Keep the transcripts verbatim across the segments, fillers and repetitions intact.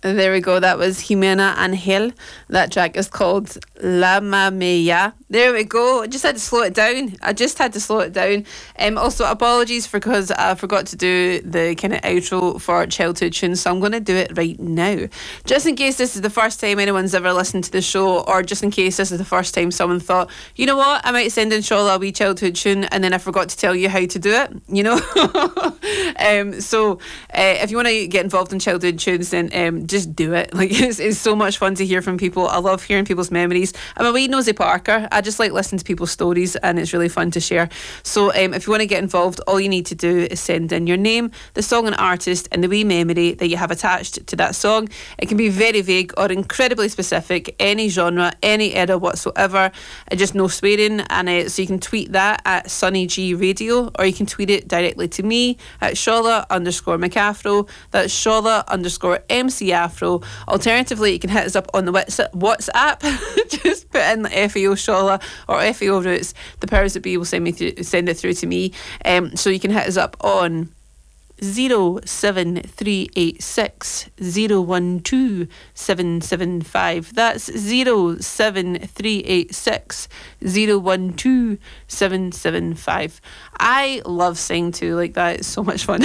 There we go. That was Jimena Angel. That track is called La Mamea. There we go. I just had to slow it down. I just had to slow it down. Um, also, apologies for because I forgot to do the kind of outro for Childhood Tunes, so I'm going to do it right now. Just in case this is the first time anyone's ever listened to the show, or just in case this is the first time someone thought, you know what, I might send in Shola a wee childhood tune, and then I forgot to tell you how to do it, you know? um, so uh, if you want to get involved in childhood tunes, then um, just do it. Like it's, it's so much fun to hear from people. I love hearing people's memories. I'm a wee nosy Parker. I just like listening to people's stories, and it's really fun to share. So um, if you want to get involved, all you need to do is send in your name, the song and artist, and the wee memory that you have attached to that song. It can be very vague or incredibly specific, any genre, any era whatsoever, uh, just no swearing. And uh, so you can tweet that at Sunny G Radio, or you can tweet it directly to me at Shola underscore McAfro. That's Shola underscore M C Afro. Alternatively, you can hit us up on the WhatsApp. Just put in the F A O Shola or F A O Roots. The powers that be will send me through, send it through to me. Um, so you can hit us up on zero seven three eight six zero one two seven seven five. That's zero seven three eight six zero one two seven seven five. I love saying too like that. It's so much fun.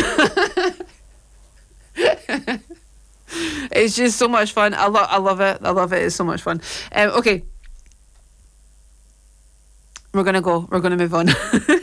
It's just so much fun. I love I love it. I love it. It's so much fun. Um, okay. We're gonna go. We're gonna move on.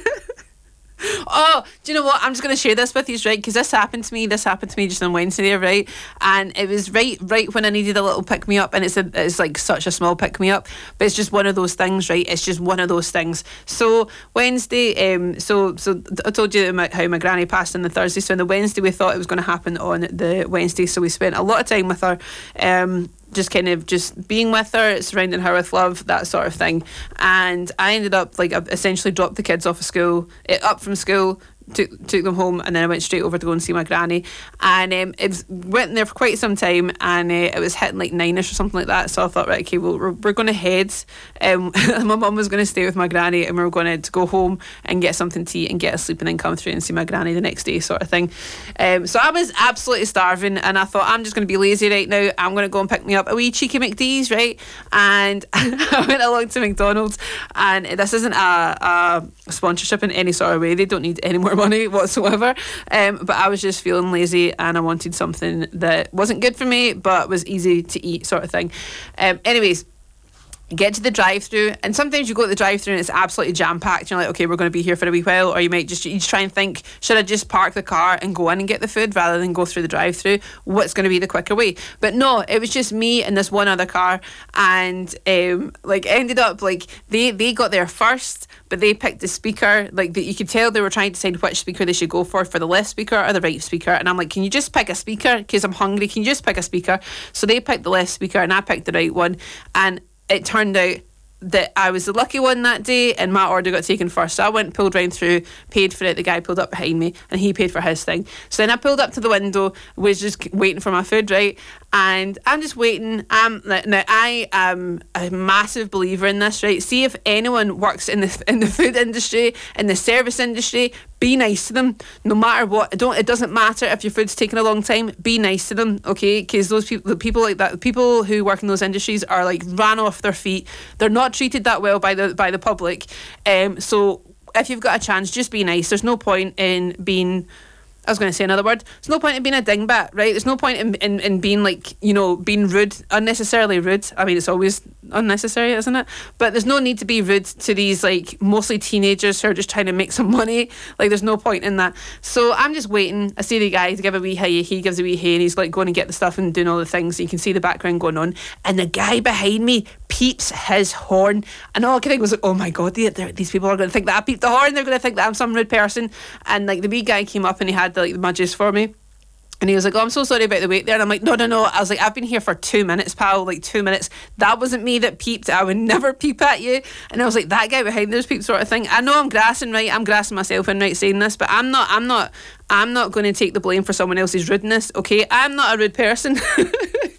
Oh, do you know what? I'm just going to share this with you, right? Because this happened to me. This happened to me just on Wednesday, right? And it was right, right when I needed a little pick me up, and it's a, it's like such a small pick me up, but it's just one of those things, right? It's just one of those things. So Wednesday, um, so so I told you about how my granny passed on the Thursday. So on the Wednesday, we thought it was going to happen on the Wednesday. So we spent a lot of time with her. Um, just kind of just being with her, surrounding her with love, that sort of thing. And I ended up like essentially dropped the kids off of school, uh, up from school, took took them home, and then I went straight over to go and see my granny. And um, it was, went there for quite some time, and uh, it was hitting like nine-ish or something like that. So I thought, right, okay, well, we're, we're going to head. Um, my mum was going to stay with my granny, and we were going to go home and get something to eat and get a sleep, and then come through and see my granny the next day, sort of thing. Um, so I was absolutely starving, and I thought, I'm just going to be lazy right now. I'm going to go and pick me up a wee cheeky McD's, right? And I went along to McDonald's, and this isn't a, a sponsorship in any sort of way. They don't need any more money whatsoever, um, but I was just feeling lazy, and I wanted something that wasn't good for me but was easy to eat, sort of thing. Um, anyways, get to the drive-through, and sometimes you go to the drive-through and it's absolutely jam-packed. You're like, okay, we're going to be here for a wee while, or you might just you just try and think, should I just park the car and go in and get the food rather than go through the drive-through? What's going to be the quicker way? But no, it was just me and this one other car, and um, like ended up like they they got there first, but they picked the speaker, like that you could tell they were trying to decide which speaker they should go for for the left speaker or the right speaker. And I'm like, can you just pick a speaker, because I'm hungry? Can you just pick a speaker? So they picked the left speaker and I picked the right one, and it turned out that I was the lucky one that day, and my order got taken first. So I went, pulled round through, paid for it. The guy pulled up behind me, and he paid for his thing. So then I pulled up to the window, was just waiting for my food, right? And I'm just waiting. Um, now I am a massive believer in this, right? See, if anyone works in the in the food industry, in the service industry, be nice to them, no matter what. It don't. It doesn't matter if your food's taking a long time. Be nice to them, okay? Because those people, the people like that, the people who work in those industries are like ran off their feet. They're not treated that well by the by the public. Um, so if you've got a chance, just be nice. There's no point in being. I was going to say another word. There's no point in being a dingbat, right? There's no point in, in, in being like, you know, being rude, unnecessarily rude. I mean, it's always unnecessary, isn't it? But there's no need to be rude to these like mostly teenagers who are just trying to make some money. Like, there's no point in that. So I'm just waiting. I see the guy to give a wee hey, he gives a wee hey, and he's like going to get the stuff and doing all the things. You can see the background going on, and the guy behind me peeps his horn, and all I could think was like, oh my god, they, these people are going to think that I peeped the horn. They're going to think that I'm some rude person. And like the wee guy came up and he had like my juice for me, and he was like, oh, I'm so sorry about the wait there. And I'm like, no no no I was like, I've been here for two minutes, pal, like two minutes. That wasn't me that peeped. I would never peep at you. And I was like, that guy behind those peeps, sort of thing. I know I'm grassing, right? I'm grassing myself in, right, saying this, but I'm not I'm not I'm not going to take the blame for someone else's rudeness, okay? I'm not a rude person.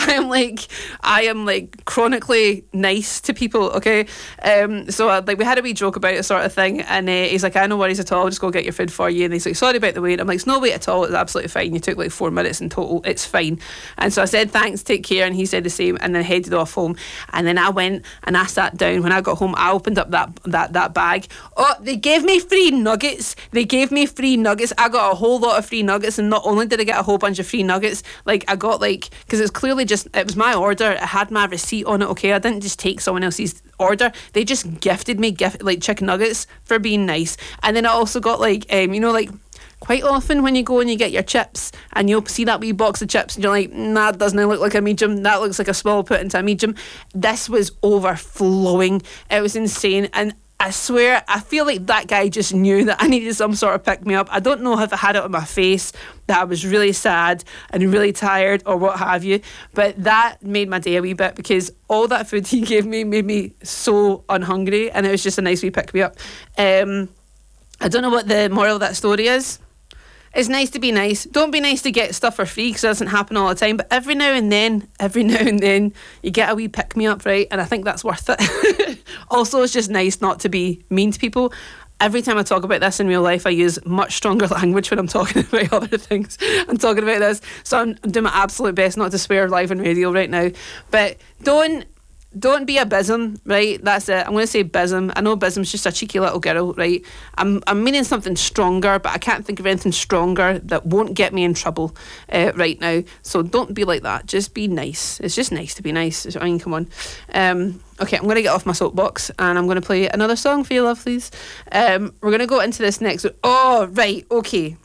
I am like, I am like chronically nice to people, okay? Um, so uh, like we had a wee joke about it sort of thing, and uh, he's like, I no worries at all, I'll just go get your food for you. And he's like, sorry about the wait. I'm like, it's no wait at all, it's absolutely fine. You took like four minutes in total, it's fine. And so I said, thanks, take care, and he said the same, and then headed off home. And then I went and I sat down. When I got home, I opened up that that that bag. Oh, they gave me free nuggets. They gave me free nuggets. I got a whole lot of free nuggets, and not only did I get a whole bunch of free nuggets, like I got like, because it's clearly just, it was my order, it had my receipt on it, okay? I didn't just take someone else's order. They just gifted me gift like chicken nuggets for being nice. And then I also got like, um, you know, like quite often when you go and you get your chips and you'll see that wee box of chips and you're like, nah, that doesn't look like a medium, that looks like a small put into a medium. This was overflowing. It was insane. And I swear, I feel like that guy just knew that I needed some sort of pick-me-up. I don't know if I had it on my face, that I was really sad and really tired or what have you, but that made my day a wee bit, because all that food he gave me made me so unhungry, and it was just a nice wee pick-me-up. Um, I don't know what the moral of that story is. It's nice to be nice. Don't be nice to get stuff for free, because it doesn't happen all the time. But every now and then, every now and then, you get a wee pick-me-up, right? And I think that's worth it. Also, it's just nice not to be mean to people. Every time I talk about this in real life, I use much stronger language when I'm talking about other things. I'm talking about this. So I'm doing my absolute best not to swear live on radio right now. But don't... Don't be a bism, right? That's it. I'm going to say bism. I know bism's just a cheeky little girl, right? I'm I'm meaning something stronger, but I can't think of anything stronger that won't get me in trouble uh, right now. So don't be like that. Just be nice. It's just nice to be nice. I mean, come on. Um, okay, I'm going to get off my soapbox and I'm going to play another song for you, lovelies. Um, we're going to go into this next. Oh, right. Okay.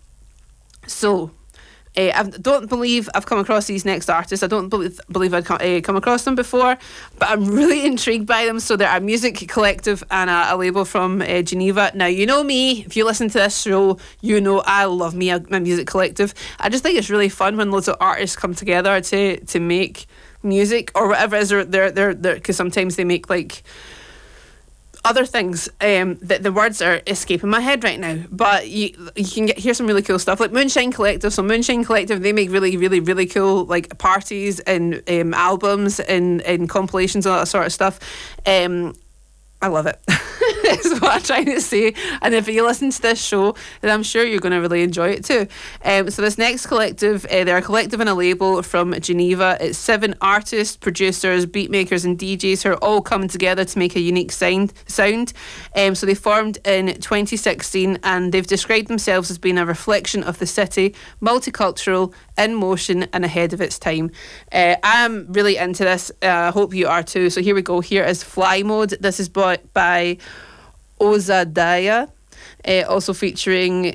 So... Uh, I don't believe I've come across these next artists. I don't believe, believe I'd come, uh, come across them before, but I'm really intrigued by them. So they're a music collective and a, a label from uh, Geneva. Now, you know me, if you listen to this show, you know I love me a, a music collective. I just think it's really fun when loads of artists come together to to make music or whatever it is they're they're they're because sometimes they make like other things um, that the words are escaping my head right now, but you you can get hear some really cool stuff like Moonshine Collective. So Moonshine Collective, they make really really really cool like parties and um, albums and, and compilations and all that sort of stuff. um, I love it. Is what I'm trying to say. And if you listen to this show, then I'm sure you're going to really enjoy it too. Um, so this next collective, uh, they're a collective and a label from Geneva. It's seven artists, producers, beat makers and D Js who are all coming together to make a unique sound. sound. Um, so they formed in twenty sixteen and they've described themselves as being a reflection of the city, multicultural, in motion and ahead of its time. Uh, I'm really into this. I uh, hope you are too. So here we go. Here is Fly Mode. This is by, by Ozadaya, uh, also featuring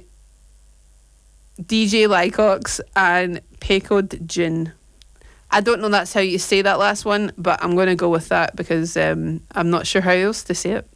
D J Lycox and Pekod Jin. I don't know that's how you say that last one, but I'm going to go with that because um, I'm not sure how else to say it.